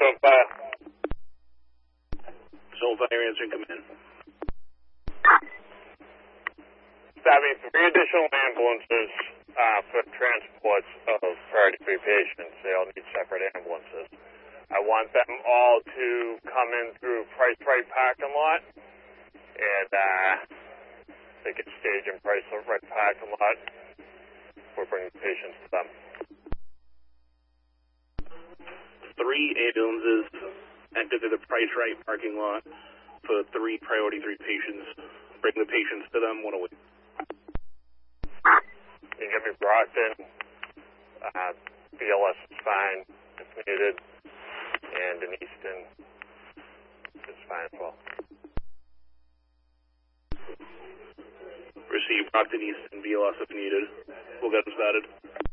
Zone Fire. Zone Fire answering, come in. Having 3 additional ambulances for transports of priority 3 patients. They all need separate ambulances. I want them all to come in through Price Right parking lot, and they can stage in Price Right parking lot. We're bringing patients to them. 3 ambulances enter through the Price Right parking lot for 3 priority 3 patients. Bring the patients to them, one away. You can get me Brockton. BLS is fine if needed. And in Easton, it's fine as well. Receive Brockton, Easton, BLS if needed. We'll get them started.